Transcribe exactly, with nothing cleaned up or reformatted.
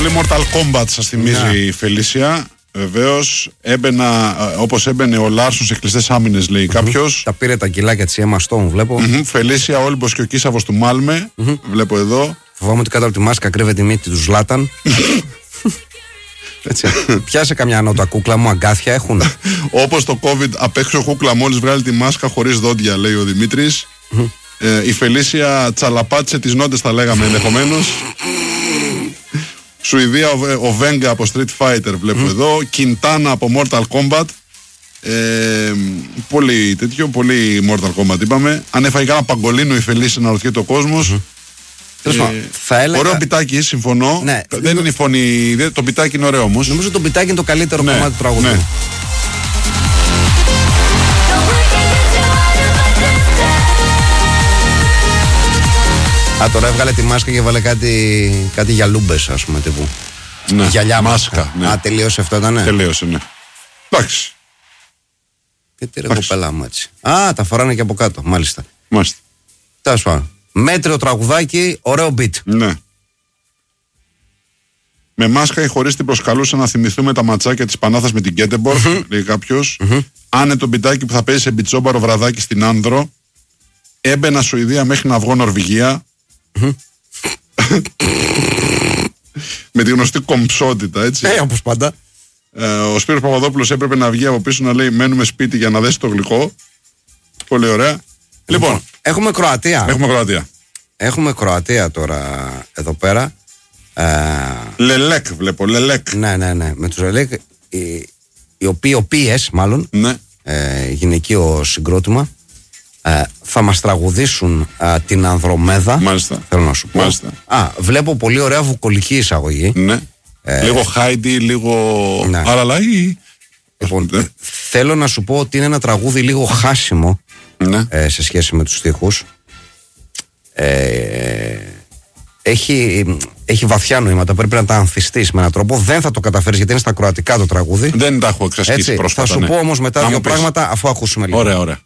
πολύ Mortal Kombat, σας θυμίζει yeah. η Φελίσια. Βεβαίως, έμπαινα όπως έμπαινε ο Λάρσον σε κλειστές άμυνες, λέει mm-hmm. κάποιος. Τα πήρε τα κιλάκια της Emma Stone, βλέπω. Mm-hmm. Φελίσια, Όλυμπος και ο Κίσαβος του Μάλμε. Mm-hmm. Βλέπω εδώ. Φοβάμαι ότι κάτω από τη μάσκα κρύβεται η μύτη του Ζλάταν. Έτσι. Πιάσε καμιά νότα, κούκλα μου, αγκάθια έχουν. Όπως το COVID, απ' έξω κούκλα μόλις βγάλει τη μάσκα χωρίς δόντια, λέει ο Δημήτρης. Mm-hmm. ε, η Φελίσια τσαλαπάτησε τις νότες, θα λέγαμε ενδεχομένως. Σουηδία, ο, ο Βέγγα από Street Fighter, βλέπω mm. εδώ. Κιντάνα από Mortal Kombat. Ε, πολύ τέτοιο, πολύ Mortal Kombat είπαμε. Αν έφαγε κάνα παγκολίνο η Φελίσια να ρωτιέται ο κόσμος. Mm-hmm. Ε, θα έλεγα... Ωραίο πιτάκι, συμφωνώ. Ναι, δεν είναι η φωνή. Το πιτάκι είναι ωραίο όμως. Νομίζω το πιτάκι είναι το καλύτερο ναι, κομμάτι του τραγουδιού. Ναι. Α, τώρα έβγαλε τη μάσκα και έβαλε κάτι, κάτι γυαλούμπες, ας πούμε, τύπου. Ναι, γυαλιά μάσκα. μάσκα ναι. Α, τελείωσε αυτό, ήτανε. Τελείωσε, ναι. Εντάξει. Και τι ρε κοπέλα μου έτσι. Α, τα φοράνε και από κάτω, μάλιστα. Μάλιστα. Τέλος πάντων. Μέτριο τραγουδάκι, ωραίο beat. Ναι. Με μάσκα ή χωρίς την προσκαλούσα να θυμηθούμε τα ματσάκια της Πανάθας με την Γκέτεμπορκ, mm-hmm. λέει κάποιος. Mm-hmm. Άνε το μπιτάκι που θα παίζει σε μπιτσόμπαρο βραδάκι στην Άνδρο. Έμπαινα Σουηδία μέχρι να βγω Νορβηγία. Mm-hmm. Με τη γνωστή κομψότητα, έτσι. Ε, όπως πάντα. Ε, ο Σπύρος Παπαδόπουλος έπρεπε να βγει από πίσω να λέει μένουμε σπίτι για να δέσει το γλυκό. Πολύ ωραία. Λοιπόν, λοιπόν έχουμε Κροατία. Έχουμε Κροατία. Έχουμε Κροατία τώρα εδώ πέρα. Ε... Λελέκ, βλέπω. Λελέκ. Ναι, ναι, ναι. Με τους Λελέκ, οι, οι οποίοι, οποίες μάλλον, ναι. ε, γυναικείο συγκρότημα, ε, θα μας τραγουδήσουν ε, την Ανδρομέδα. Μάλιστα. Θέλω να σου πω. Μάλιστα. Α, βλέπω πολύ ωραία βουκολική εισαγωγή. Ναι. Ε, λίγο Χάιντι, λίγο ναι. Αραλάι. Λοιπόν, ναι. θέλω να σου πω ότι είναι ένα τραγούδι λίγο χάσιμο ναι. ε, σε σχέση με τους στίχους. Ε, έχει, έχει βαθιά νοήματα. Πρέπει να τα ανθιστείς με έναν τρόπο. Δεν θα το καταφέρεις γιατί είναι στα κροατικά το τραγούδι. Δεν τα έχω εξασκήσει πρόσφατα. Θα σου ναι. πω όμως μετά να δύο πράγματα αφού ακούσουμε λίγο. Ωραία, ωραία.